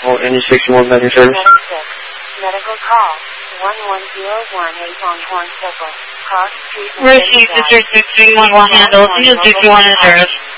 Oh, any 61 medical service? Medical call 11018 on Horn Circle. Cross Street. Receive District 61 will handle. District 61 in service.